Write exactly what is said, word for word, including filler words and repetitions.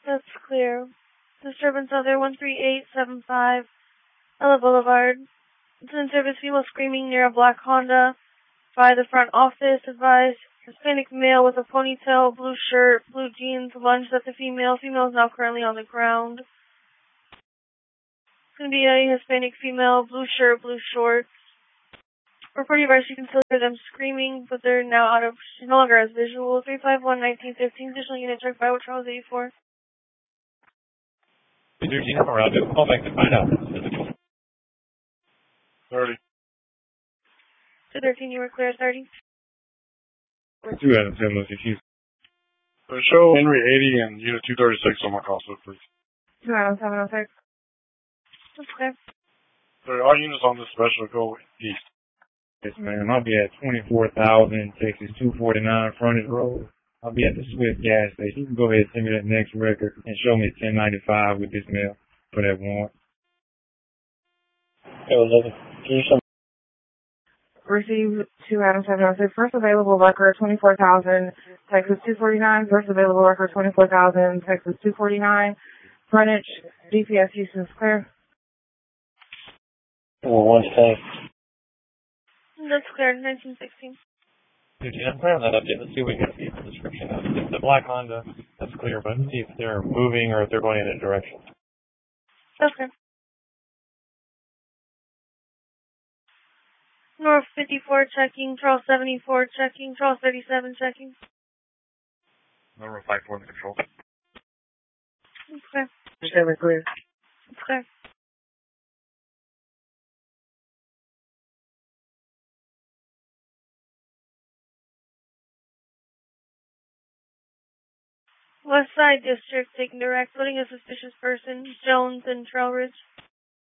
That's clear. Disturbance other one three eight seven five Ella Boulevard. It's in service female screaming near a black Honda by the front office. Advised Hispanic male with a ponytail, blue shirt, blue jeans, lunged at the female. Female is now currently on the ground. It's going to be a Hispanic female, blue shirt, blue shorts. Reporting advice, you can still hear them screaming, but they're now out of, she no longer has visual. three five one, nineteen fifteen, additional unit check by Charles eighty-four. thirteen, around it. Call back to find out. thirty. two thirteen, you were clear, thirty. Two Adam Simmons, excuse. So show Henry eighty and unit two thirty-six on my call slip, please. two Adam seven oh six. Okay. So all units on this special go east. Yes, ma'am. I'll be at twenty-four thousand Texas two forty-nine Frontage Road. I'll be at the Swift gas station. You can go ahead and send me that next record and show me ten ninety-five with this mail for that warrant. eleven. Can you show me? Receive two Adam seven oh six. First available record twenty-four thousand Texas two forty-nine. First available record twenty-four thousand Texas two forty-nine. Frontage D P S Houston's clear. Well, one thing. That's clear, nineteen sixteen. fifteen, I'm clear on that update. Let's see what we can see the description of it. The black Honda, that's clear, but let's see if they're moving or if they're going in a direction. Okay. North fifty-four checking, Charles seventy-four checking, Charles thirty-seven checking. Number five four control. Okay. Seven clear. Okay. West Side District taking direct, putting a suspicious person, Jones and Trail Ridge.